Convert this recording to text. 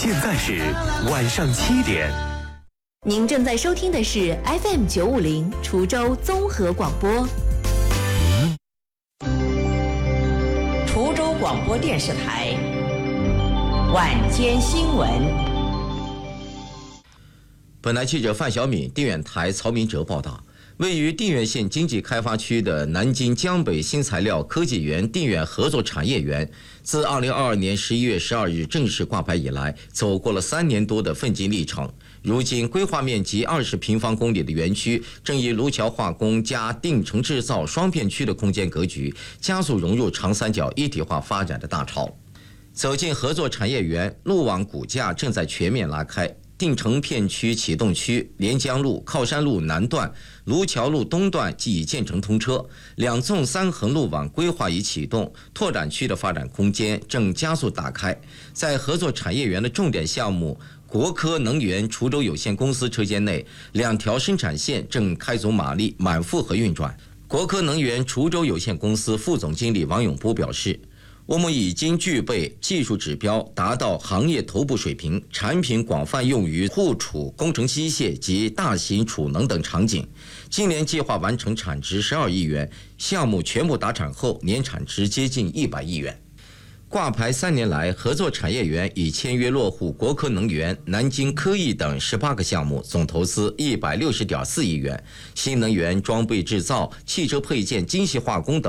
现在是晚上7点。 您正在收听的是 FM 950滁州综合广播。 滁州广播电视台晚间新闻。 本台记者范小敏、定远台曹明哲报道。位于定远县经济开发区的南京江北新材料科技园定远合作产业园，自2022年11月12日正式挂牌以来，走过了3年多的奋进历程。如今，规划面积20平方公里的园区，正以卢桥化工加定城制造双片区的空间格局，加速融入长三角一体化发展的大潮。走进合作产业园，路网骨架正在全面拉开。定城片区启动区连江路、靠山路南段、卢桥路东段即已建成通车，2纵3横路网规划已启动，拓展区的发展空间正加速打开。在合作产业园的重点项目国科能源滁州有限公司车间内，2条生产线正开足马力，满负荷运转。国科能源滁州有限公司副总经理王永波表示，我们已经具备技术指标达到行业头部水平，产品广泛用于护储、工程机械及大型储能等场景。今年计划完成产值12亿元，项目全部达产后，年产值接近100亿元。挂牌3年来，合作产业园已签约落户国科能源、南京科艺等18个项目，总投资160.4亿元。新能源装备制造、汽车配件精细化工等